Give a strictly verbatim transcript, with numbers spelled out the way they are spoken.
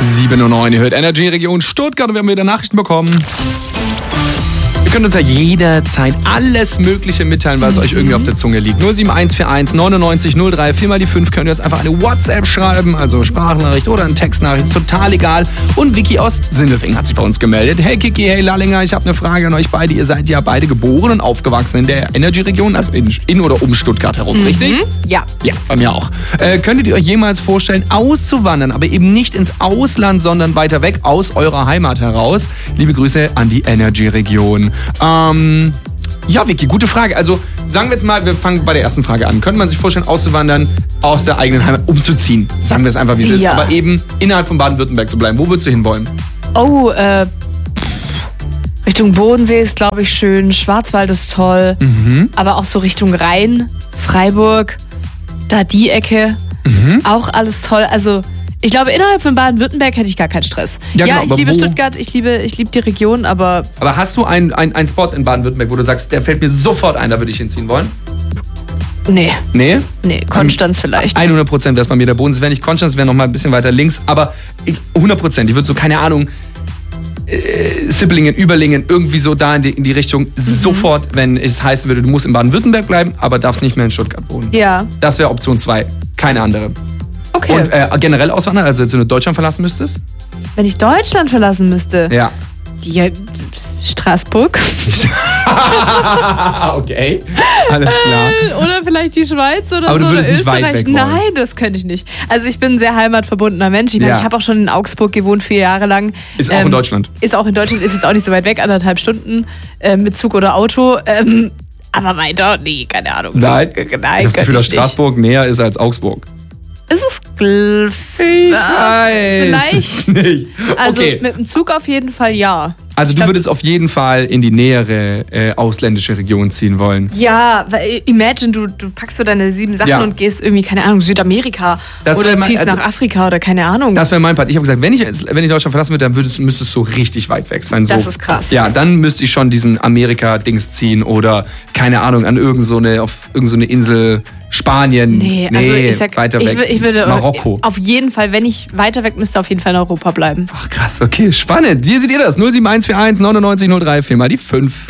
sieben Uhr neun, ihr hört Energy Region Stuttgart und wir haben wieder Nachrichten bekommen. Ihr könnt uns ja jederzeit alles Mögliche mitteilen, was mhm. euch irgendwie auf der Zunge liegt. null sieben eins vier eins neunundneunzig null drei, vier mal die fünf könnt ihr jetzt einfach eine WhatsApp schreiben, also Sprachnachricht oder eine Textnachricht, ist total egal. Und Vicky aus Sindelfingen hat sich bei uns gemeldet. Hey Kiki, hey Lallinger, ich habe eine Frage an euch beide. Ihr seid ja beide geboren und aufgewachsen in der Energy-Region, also in, in oder um Stuttgart herum, mhm. richtig? Ja. Ja, bei mir auch. Äh, könntet ihr euch jemals vorstellen, auszuwandern, aber eben nicht ins Ausland, sondern weiter weg aus eurer Heimat heraus? Liebe Grüße an die Energy-Region. Ähm, ja, Vicky, gute Frage. Also sagen wir jetzt mal, wir fangen bei der ersten Frage an. Könnte man sich vorstellen, auszuwandern, aus der eigenen Heimat umzuziehen? Sagen wir es einfach, wie es ja. ist. Aber eben innerhalb von Baden-Württemberg zu bleiben. Wo würdest du hinwollen? Oh, äh, Richtung Bodensee ist, glaube ich, schön. Schwarzwald ist toll. Mhm. Aber auch so Richtung Rhein, Freiburg, da die Ecke. Mhm. Auch alles toll. Also ich glaube, innerhalb von Baden-Württemberg hätte ich gar keinen Stress. Ja, ja genau, ich liebe wo? Stuttgart, ich liebe, ich liebe die Region, aber... Aber hast du einen ein Spot in Baden-Württemberg, wo du sagst, der fällt mir sofort ein, da würde ich hinziehen wollen? Nee. Nee? Nee, Konstanz um, vielleicht. hundert Prozent wäre es bei mir der Bodensee. Wäre nicht Konstanz, wäre noch mal ein bisschen weiter links. Aber ich, hundert Prozent. Ich würde so, keine Ahnung, äh, Sibblingen, Überlingen, irgendwie so da in die, in die Richtung. Mhm. Sofort, wenn es heißen würde, du musst in Baden-Württemberg bleiben, aber darfst nicht mehr in Stuttgart wohnen. Ja. Das wäre Option zwei. Keine andere. Okay. Und äh, generell auswandern, also wenn du Deutschland verlassen müsstest? Wenn ich Deutschland verlassen müsste? Ja. Ja, Straßburg. Okay, alles klar. Oder vielleicht die Schweiz oder Aber so. du würdest oder nicht weit weg wollen. Nein, das könnte ich nicht. Also ich bin ein sehr heimatverbundener Mensch. Ich meine, Ja. ich habe auch schon in Augsburg gewohnt, vier Jahre lang. Ist auch in Deutschland. Ist auch in Deutschland, ist jetzt auch nicht so weit weg, anderthalb Stunden äh, mit Zug oder Auto. Ähm, aber weiter, nee, keine Ahnung. Nein, Nein, ich habe das Gefühl, dass Straßburg näher ist als Augsburg. Ist es gl- Ich äh, weiß Vielleicht. nicht. Also Okay. mit dem Zug auf jeden Fall ja. Also Ich du glaub- würdest auf jeden Fall in die nähere äh, ausländische Region ziehen wollen. Ja, weil imagine, du, du packst so deine sieben Sachen Ja. und gehst irgendwie, keine Ahnung, Südamerika Das oder wär mein- ziehst also- nach Afrika oder keine Ahnung. Das wäre mein Part. Ich habe gesagt, wenn ich, wenn ich Deutschland verlassen würde, dann würdest, müsste es so richtig weit weg sein. So, Das ist krass. Ja, dann müsste ich schon diesen Amerika-Dings ziehen oder, keine Ahnung, an irgend so eine, auf irgendeine so eine Insel, Spanien. Nee, also ich sag, weiter ich, weg. wür- ich würde Marokko. auf jeden Fall, wenn ich weiter weg müsste, auf jeden Fall in Europa bleiben. Ach krass, okay, spannend. Wie seht ihr das? null sieben eins vier eins neunundneunzig null drei, vier mal die fünf.